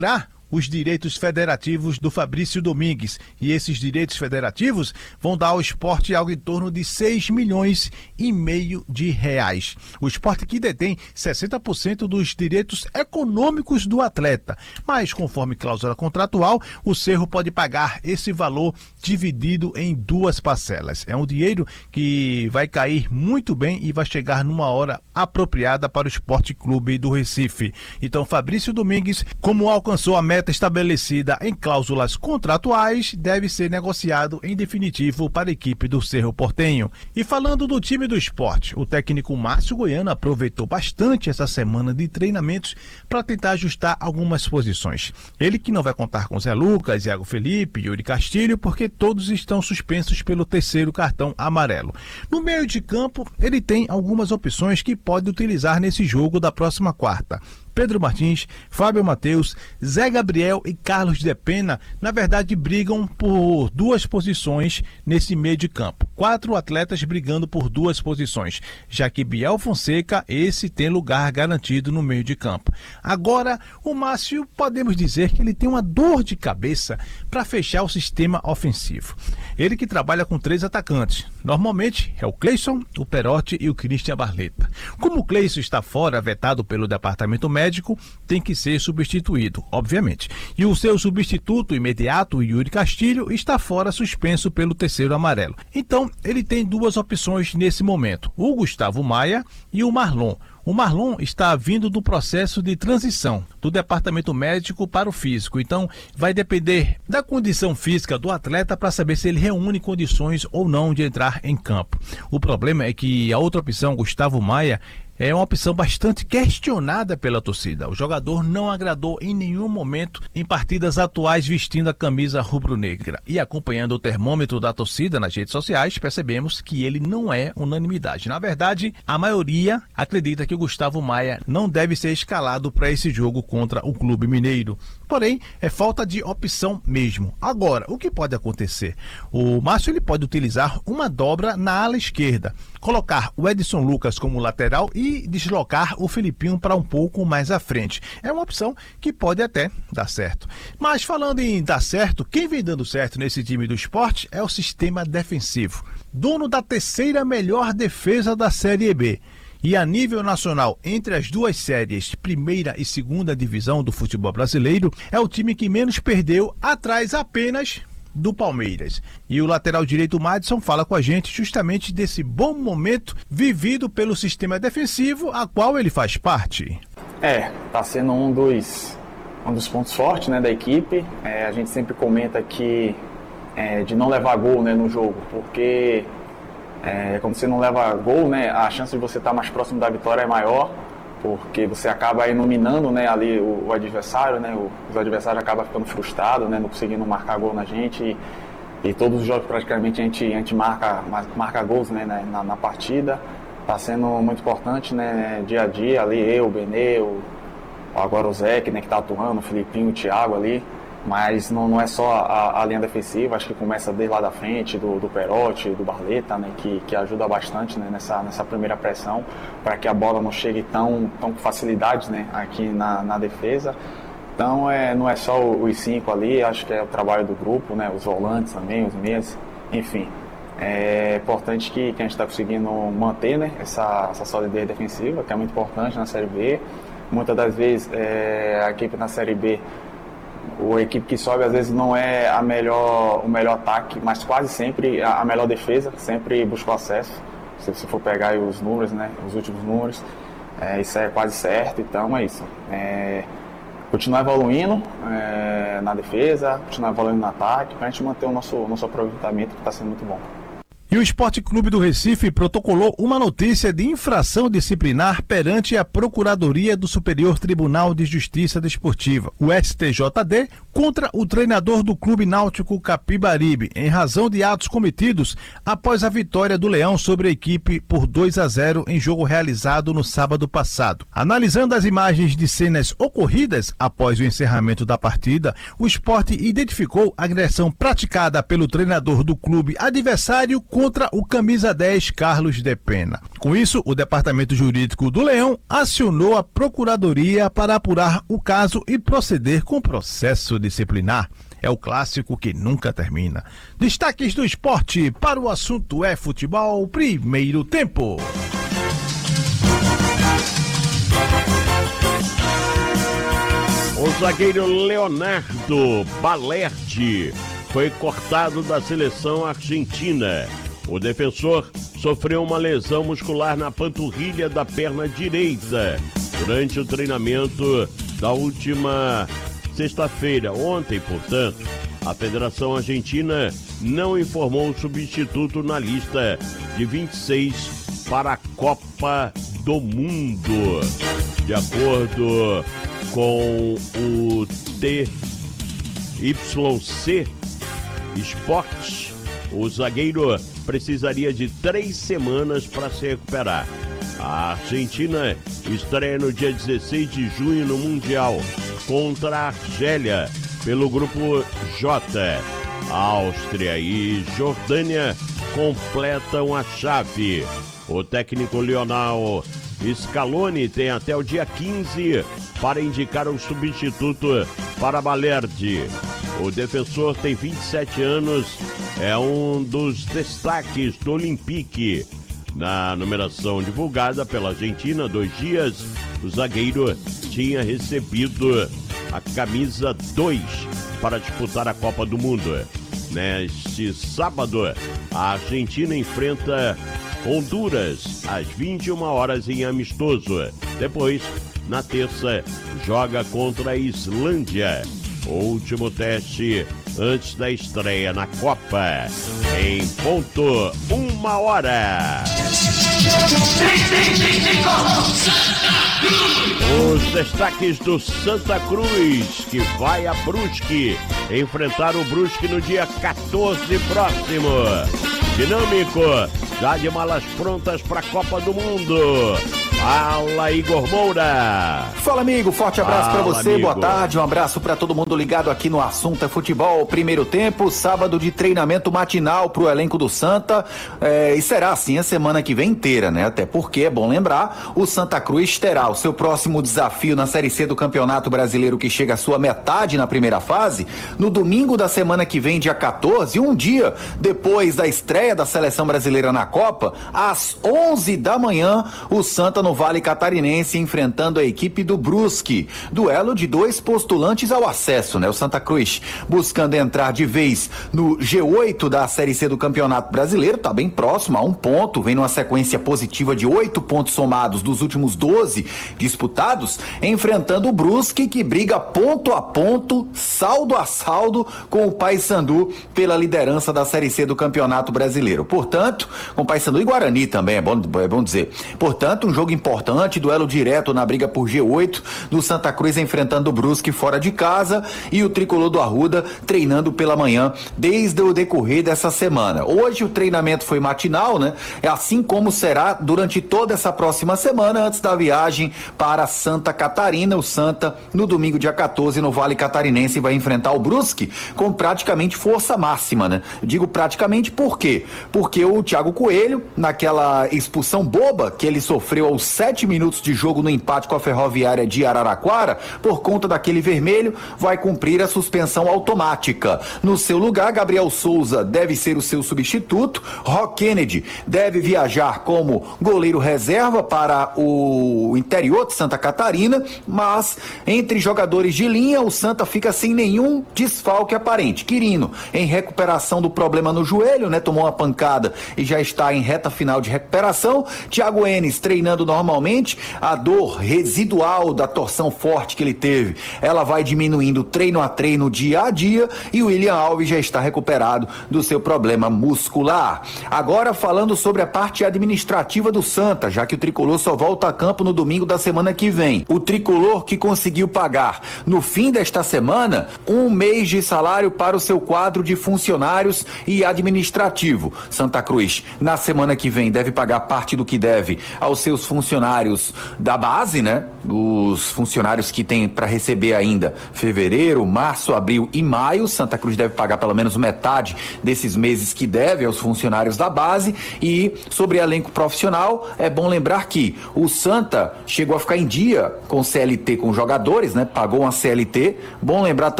os direitos federativos do Fabrício Domingues. E esses direitos federativos vão dar ao Sport algo em torno de 6,5 milhões de reais. O Sport que detém 60% dos direitos econômicos do atleta. Mas, conforme cláusula contratual, o Cerro pode pagar esse valor dividido em 2 parcelas. É um dinheiro que vai cair muito bem e vai chegar numa hora apropriada para o Sport Clube do Recife. Então, Fabrício Domingues, como alcançou a meta estabelecida em cláusulas contratuais, deve ser negociado em definitivo para a equipe do Cerro Porteño. E falando do time do Sport, o técnico Márcio Goiano aproveitou bastante essa semana de treinamentos para tentar ajustar algumas posições. Ele que não vai contar com Zé Lucas, Iago Felipe e Yuri Castilho, porque todos estão suspensos pelo 3º cartão amarelo. No meio de campo, ele tem algumas opções que pode utilizar nesse jogo da próxima quarta. Pedro Martins, Fábio Matheus, Zé Gabriel e Carlos de Pena, na verdade, brigam por 2 posições nesse meio de campo. 4 atletas brigando por 2 posições, já que Biel Fonseca, esse tem lugar garantido no meio de campo. Agora, o Márcio, podemos dizer que ele tem uma dor de cabeça para fechar o sistema ofensivo. Ele que trabalha com 3 atacantes. Normalmente é o Cleison, o Perotti e o Christian Barleta. Como o Cleison está fora, vetado pelo departamento médico, tem que ser substituído, obviamente. E o seu substituto imediato, o Yuri Castilho, está fora, suspenso pelo 3º amarelo. Então, ele tem 2 opções nesse momento, o Gustavo Maia e o Marlon. O Marlon está vindo do processo de transição do departamento médico para o físico, então vai depender da condição física do atleta para saber se ele reúne condições ou não de entrar em campo. O problema é que a outra opção, Gustavo Maia, é uma opção bastante questionada pela torcida. O jogador não agradou em nenhum momento em partidas atuais vestindo a camisa rubro-negra. E acompanhando o termômetro da torcida nas redes sociais, percebemos que ele não é unanimidade. Na verdade, a maioria acredita que o Gustavo Maia não deve ser escalado para esse jogo contra o Clube Mineiro. Porém, é falta de opção mesmo. Agora, o que pode acontecer? O Márcio ele pode utilizar uma dobra na ala esquerda, colocar o Edson Lucas como lateral e deslocar o Felipinho para um pouco mais à frente. É uma opção que pode até dar certo. Mas falando em dar certo, quem vem dando certo nesse time do Sport é o sistema defensivo. Dono da 3ª melhor defesa da Série B. E a nível nacional, entre as 2 séries, 1ª e 2ª divisão do futebol brasileiro, é o time que menos perdeu, atrás apenas do Palmeiras. E o lateral direito Madison fala com a gente justamente desse bom momento vivido pelo sistema defensivo, a qual ele faz parte. Tá sendo um dos pontos fortes, né, da equipe. A gente sempre comenta aqui de não levar gol, né, no jogo, porque quando você não leva gol, né, a chance de você estar mais próximo da vitória é maior, porque você acaba iluminando, né, ali o adversário, né, os adversários acabam ficando frustrados, né, não conseguindo marcar gol na gente, e todos os jogos praticamente a gente marca gols, né, na partida. Está sendo muito importante, né, dia a dia ali, o Benê, agora o Zé, né, que está atuando, o Felipinho, o Thiago ali. Mas não é só a linha defensiva, acho que começa desde lá da frente, do Perotti, do Barleta, né, que ajuda bastante, né, nessa primeira pressão, para que a bola não chegue tão com facilidade, né, aqui na defesa. Então não é só os 5 ali, acho que é o trabalho do grupo, né, os volantes também, os meias, enfim. É importante que a gente está conseguindo manter, né, essa solidez defensiva, que é muito importante na Série B. Muitas das vezes a equipe na Série B, a equipe que sobe às vezes não é o melhor ataque, mas quase sempre a melhor defesa, sempre busca o acesso. Se você for pegar aí os números, né, os últimos números, isso é quase certo, então é isso. Continuar evoluindo na defesa, continuar evoluindo no ataque, para a gente manter o nosso aproveitamento, que está sendo muito bom. E o Esporte Clube do Recife protocolou uma notícia de infração disciplinar perante a Procuradoria do Superior Tribunal de Justiça Desportiva, o STJD, contra o treinador do Clube Náutico Capibaribe, em razão de atos cometidos após a vitória do Leão sobre a equipe por 2-0 em jogo realizado no sábado passado. Analisando as imagens de cenas ocorridas após o encerramento da partida, o Sport identificou a agressão praticada pelo treinador do clube adversário contra o camisa 10 Carlos de Pena. Com isso, o Departamento Jurídico do Leão acionou a Procuradoria para apurar o caso e proceder com processo disciplinar. É o clássico que nunca termina. Destaques do esporte para o assunto é futebol, primeiro tempo. O zagueiro Leonardo Balerdi foi cortado da seleção argentina. O defensor sofreu uma lesão muscular na panturrilha da perna direita durante o treinamento da última sexta-feira, ontem, portanto. A Federação Argentina não informou o substituto na lista de 26 para a Copa do Mundo. De acordo com o TYC Sports, o zagueiro precisaria de 3 semanas para se recuperar. A Argentina estreia no dia 16 de junho no Mundial contra a Argélia pelo grupo J. Áustria e Jordânia completam a chave. O técnico Lionel Scaloni tem até o dia 15 para indicar um substituto para Balerdi. O defensor tem 27 anos, é um dos destaques do Olympique. Na numeração divulgada pela Argentina, 2 dias, o zagueiro tinha recebido a camisa 2 para disputar a Copa do Mundo. Neste sábado, a Argentina enfrenta Honduras às 21 horas em amistoso. Depois, na terça, joga contra a Islândia. O último teste antes da estreia na Copa. Em ponto, 1 hora. Os destaques do Santa Cruz, que vai a Brusque enfrentar o Brusque no dia 14 próximo. Dinâmico, já de malas prontas para a Copa do Mundo. Fala, Igor Moura. Fala, amigo, forte abraço para você, amigo. Boa tarde, um abraço para todo mundo ligado aqui no Assunto é Futebol. Primeiro tempo, sábado de treinamento matinal pro elenco do Santa, e será assim a semana que vem inteira, né? Até porque, é bom lembrar, o Santa Cruz terá o seu próximo desafio na Série C do Campeonato Brasileiro, que chega à sua metade na primeira fase, no domingo da semana que vem, dia 14, um dia depois da estreia da Seleção Brasileira na Copa, às 11 da manhã, o Santa no Vale Catarinense enfrentando a equipe do Brusque. Duelo de 2 postulantes ao acesso, né? O Santa Cruz buscando entrar de vez no G8 da Série C do Campeonato Brasileiro, tá bem próximo a 1 ponto, vem numa sequência positiva de 8 pontos somados dos últimos 12 disputados, enfrentando o Brusque, que briga ponto a ponto, saldo a saldo com o Paysandu pela liderança da Série C do Campeonato Brasileiro. Portanto, com o Paysandu e Guarani também, é bom dizer. Portanto, um jogo importante, duelo direto na briga por G8, do Santa Cruz enfrentando o Brusque fora de casa e o tricolor do Arruda treinando pela manhã desde o decorrer dessa semana. Hoje o treinamento foi matinal, né? É assim como será durante toda essa próxima semana antes da viagem para Santa Catarina. O Santa, no domingo dia 14, no Vale Catarinense, vai enfrentar o Brusque com praticamente força máxima, né? Digo praticamente por quê? Porque o Thiago Coelho, naquela expulsão boba que ele sofreu aos 7 minutos de jogo no empate com a Ferroviária de Araraquara, por conta daquele vermelho, vai cumprir a suspensão automática. No seu lugar, Gabriel Souza deve ser o seu substituto. Rock Kennedy deve viajar como goleiro reserva para o interior de Santa Catarina, mas entre jogadores de linha, o Santa fica sem nenhum desfalque aparente. Quirino, em recuperação do problema no joelho, né? Tomou uma pancada e já está em reta final de recuperação. Thiago Enes treinando normalmente, a dor residual da torção forte que ele teve, ela vai diminuindo treino a treino, dia a dia, e o William Alves já está recuperado do seu problema muscular. Agora falando sobre a parte administrativa do Santa, já que o tricolor só volta a campo no domingo da semana que vem. O tricolor que conseguiu pagar no fim desta semana 1 mês de salário para o seu quadro de funcionários e administrativo. Santa Cruz, na semana que vem, deve pagar parte do que deve aos seus funcionários funcionários da base, né? Os funcionários que tem para receber ainda fevereiro, março, abril e maio. Santa Cruz deve pagar pelo menos metade desses meses que deve aos funcionários da base. E sobre elenco profissional, é bom lembrar que o Santa chegou a ficar em dia com CLT com jogadores, né? Pagou uma CLT. Bom lembrar